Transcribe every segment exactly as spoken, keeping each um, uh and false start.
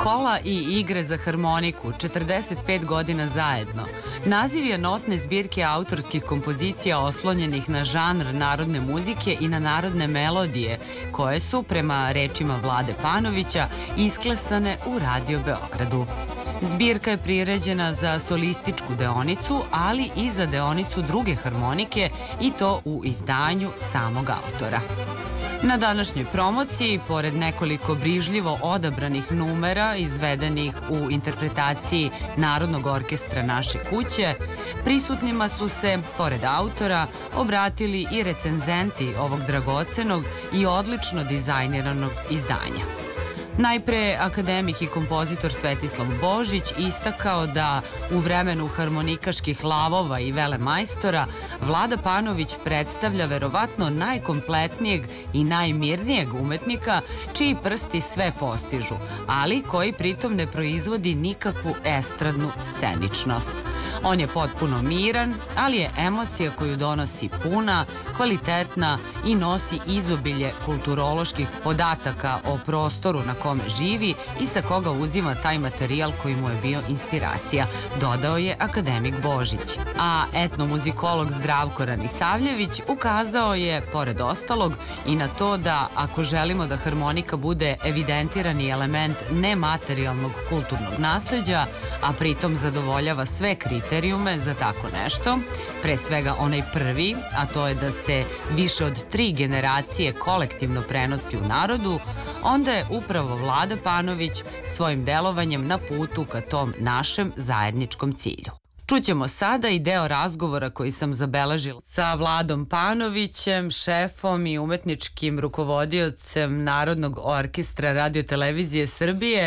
Kola i igre za harmoniku, četrdeset pet godina zajedno. Naziv je notne zbirke autorskih kompozicija oslonjenih na žanr narodne muzike i na narodne melodije, koje su, prema rečima Vlade Panovića, isklesane u Radio Beogradu. Zbirka je priređena za solističku deonicu, ali i za deonicu druge harmonike, i to u izdanju samog autora. Na današnjoj promociji, pored nekoliko brižljivo odabranih numera izvedenih u interpretaciji Narodnog orkestra Naše kuće, prisutnima su se, pored autora, obratili i recenzenti ovog dragocenog i odlično dizajniranog izdanja. Najpre akademik i kompozitor Svetislav Božić istakao da u vremenu harmonikaških lavova i velemajstora Vlada Panović predstavlja verovatno najkompletnijeg i najmirnijeg umetnika čiji prsti sve postižu, ali koji pritom ne proizvodi nikakvu estradnu sceničnost. On je potpuno miran, ali je emocija koju donosi puna, kvalitetna i nosi izobilje kulturoloških podataka o prostoru na kome živi i sa koga uzima taj materijal koji mu je bio inspiracija, dodao je akademik Božić. A etnomuzikolog Zdravko Ranisavljević ukazao je, pored ostalog, i na to da ako želimo da harmonika bude evidentirani element nematerijalnog kulturnog nasleđa, a pritom zadovoljava sve kriterijume za tako nešto, pre svega onaj prvi, a to je da se više od tri generacije kolektivno prenosi u narodu, onda je upravo Vlada Panović svojim delovanjem na putu ka tom našem zajedničkom cilju. Čućemo sada i deo razgovora koji sam zabeležila sa Vladom Panovićem, šefom i umetničkim rukovodiocem Narodnog orkestra Radio-televizije Srbije.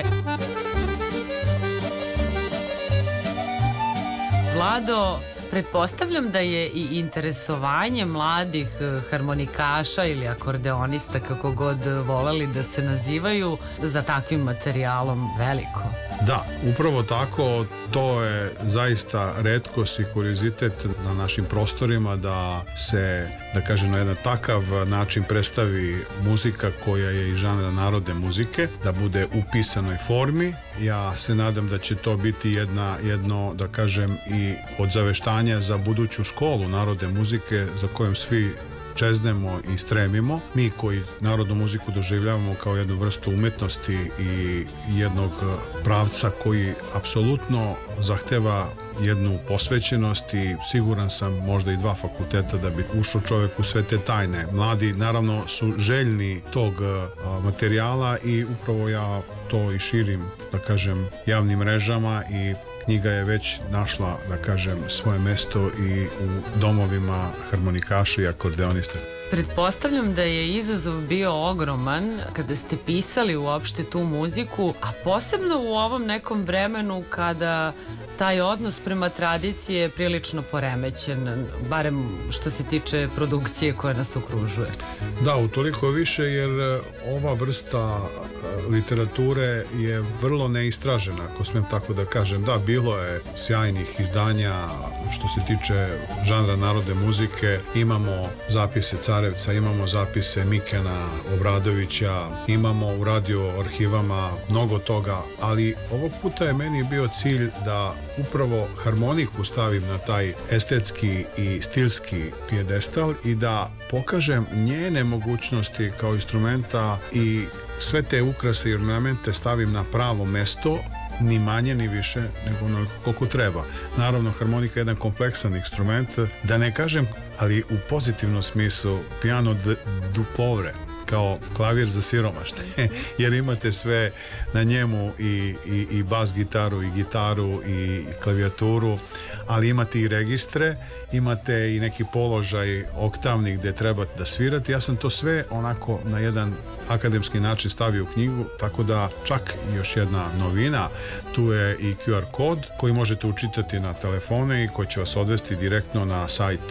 Vlado, pretpostavljam da je i interesovanje mladih harmonikaša ili akordeonista, kako god voleli da se nazivaju, za takvim materijalom veliko. Da, upravo tako, to je zaista retkost i kuriozitet na našim prostorima da se, da kažem, na jedan takav način predstavi muzika koja je iz žanra narodne muzike, da bude u pisanoj formi. Ja se nadam da će to biti jedna, jedno, da kažem, i od zaveštanja za buduću školu narodne muzike za kojom svi čeznemo i stremimo. Mi koji narodnu muziku doživljavamo kao jednu vrstu umetnosti i jednog pravca koji apsolutno zahteva jednu posvećenost i siguran sam možda i dva fakulteta da bi ušao čovjek u sve te tajne. Mladi naravno su željni tog materijala i upravo ja to i širim, da kažem, javnim mrežama i knjiga je već našla, da kažem, svoje mesto i u domovima harmonikaša i akordeonista. Pretpostavljam da je izazov bio ogroman kada ste pisali uopšte tu muziku, a posebno u ovom nekom vremenu kada taj odnos prema tradiciji je prilično poremećen, barem što se tiče produkcije koja nas okružuje. Da, utoliko više jer ova vrsta literature je vrlo neistražena, ako smijem tako da kažem. Da, bilo je sjajnih izdanja što se tiče žanra narodne muzike. Imamo zapise Carevca, imamo zapise Mikena Obradovića, imamo u radio arhivama mnogo toga, ali ovog puta je meni bio cilj da upravo harmoniku stavim na taj estetski i stilski pijedestal i da pokažem njene mogućnosti kao instrumenta i sve te ukrase i ornamente stavim na pravo mesto, ni manje ni više nego onoliko koliko treba. Naravno, harmonika je jedan kompleksan instrument, da ne kažem, ali u pozitivnom smislu piano du pauvre, kao klavir za siromašne, jer imate sve na njemu i, i, i bas gitaru i gitaru i klavijaturu, ali imate i registre, imate i neki položaj oktavni gde trebate da svirate. Ja sam to sve onako na jedan akademski način stavio u knjigu, tako da čak još jedna novina, tu je i Q R kod koji možete učitati na telefone i koji će vas odvesti direktno na sajt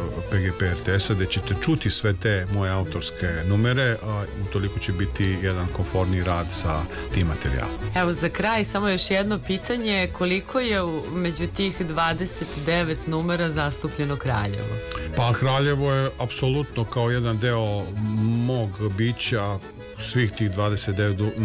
P G P R T S-a gde ćete čuti sve te moje autorske numere, a utoliko će biti jedan komfortni rad sa tim materijalom. Evo za kraj samo još jedno pitanje, koliko je među tih dvadeset devet numera zastupljeno Kraljevo? Pa Kraljevo je apsolutno kao jedan deo mog bića, svih tih dvadeset devet